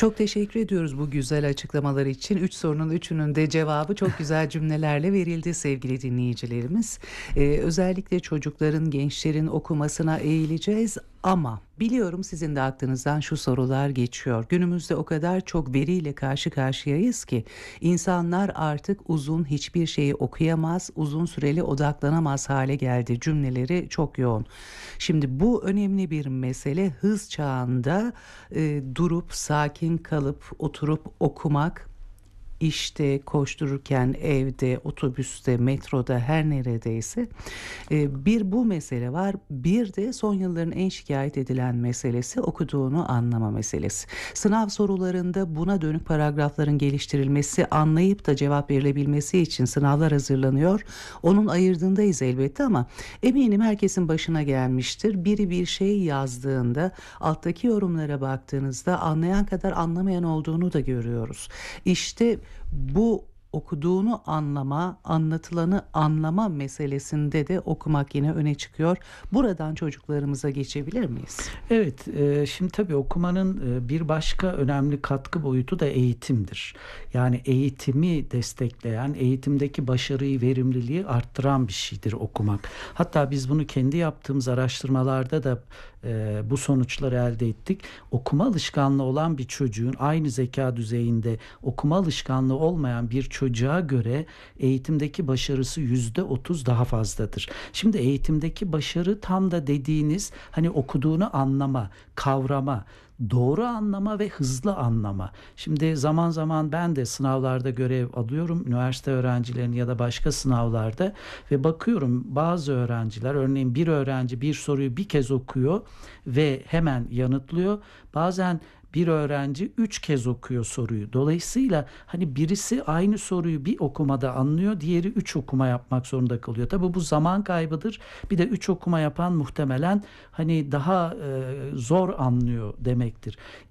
Çok teşekkür ediyoruz bu güzel açıklamalar için. 3 sorunun üçünün de cevabı çok güzel cümlelerle verildi sevgili dinleyicilerimiz. Özellikle çocukların, gençlerin okumasına eğileceğiz ama biliyorum sizin de aklınızdan şu sorular geçiyor. Günümüzde o kadar çok veriyle karşı karşıyayız ki insanlar artık uzun hiçbir şeyi okuyamaz, uzun süreli odaklanamaz hale geldi. Cümleleri çok yoğun. Şimdi bu önemli bir mesele. Hız çağında durup sakin kalıp oturup okumak, işte koştururken, evde, otobüste, metroda, her neredeyse bir bu mesele var. Bir de son yılların en şikayet edilen meselesi okuduğunu anlama meselesi. Sınav sorularında buna dönük paragrafların geliştirilmesi, anlayıp da cevap verilebilmesi için sınavlar hazırlanıyor. Onun ayırdığındayız elbette ama eminim herkesin başına gelmiştir. Biri bir şey yazdığında alttaki yorumlara baktığınızda anlayan kadar anlamayan olduğunu da görüyoruz. İşte bu okuduğunu anlama, anlatılanı anlama meselesinde de okumak yine öne çıkıyor. Buradan çocuklarımıza geçebilir miyiz? Evet, şimdi tabii okumanın bir başka önemli katkı boyutu da eğitimdir. Yani eğitimi destekleyen, eğitimdeki başarıyı, verimliliği arttıran bir şeydir okumak. Hatta biz bunu kendi yaptığımız araştırmalarda da bu sonuçları elde ettik. Okuma alışkanlığı olan bir çocuğun aynı zeka düzeyinde okuma alışkanlığı olmayan bir çocuğa göre eğitimdeki başarısı %30 daha fazladır. Şimdi eğitimdeki başarı tam da dediğiniz hani okuduğunu anlama, kavrama, doğru anlama ve hızlı anlama. Şimdi zaman zaman ben de sınavlarda görev alıyorum. Üniversite öğrencilerinin ya da başka sınavlarda ve bakıyorum bazı öğrenciler, örneğin bir öğrenci bir soruyu bir kez okuyor ve hemen yanıtlıyor. Bazen bir öğrenci 3 kez okuyor soruyu. Dolayısıyla hani birisi aynı soruyu bir okumada anlıyor, diğeri 3 okuma yapmak zorunda kalıyor. Tabii bu zaman kaybıdır. Bir de 3 okuma yapan muhtemelen hani daha zor anlıyor demektir.